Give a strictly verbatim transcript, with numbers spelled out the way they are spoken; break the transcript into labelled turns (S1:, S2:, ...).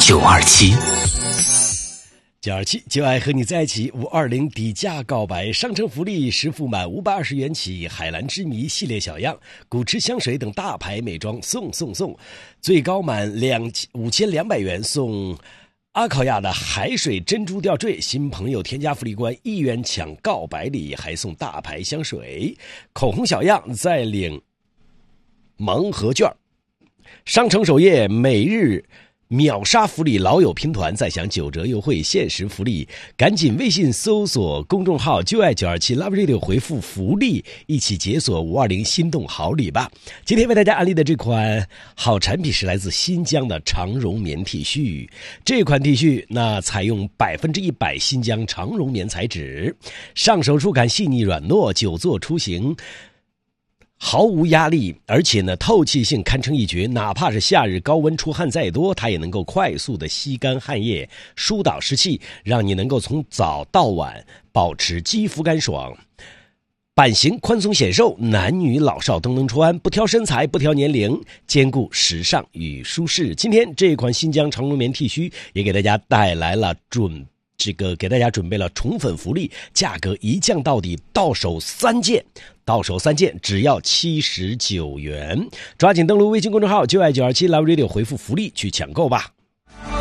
S1: 九二七。
S2: 九二七就爱和你在一起，五二零底价告白，商城福利实付满五百二十元起，海蓝之谜系列小样、古驰香水等大牌美妆送送送，最高满两五千两百元送阿考亚的海水珍珠吊坠，新朋友添加福利关一元抢告白礼，还送大牌香水、口红小样，再领盲盒券。商城首页每日秒杀福利，老友拼团再享九折优惠，限时福利，赶紧微信搜索公众号就爱九二七 Love Radio， 回复福利，一起解锁五二零心动好礼吧。今天为大家安利的这款好产品是来自新疆的长绒棉 T 恤，这款 T 恤那采用百分之一百新疆长绒棉材质，上手触感细腻软糯，久坐出行毫无压力，而且呢透气性堪称一绝，哪怕是夏日高温出汗再多，它也能够快速的吸干汗液，疏导湿气，让你能够从早到晚保持肌肤干爽。版型宽松显瘦，男女老少都能穿，不挑身材不挑年龄，兼顾时尚与舒适。今天这款新疆长绒棉 T 恤也给大家带来了准这个给大家准备了宠粉福利，价格一降到底，到手三件，到手三件只要七十九元，抓紧登录微信公众号就爱九二七 Love Radio， 回复福利去抢购吧。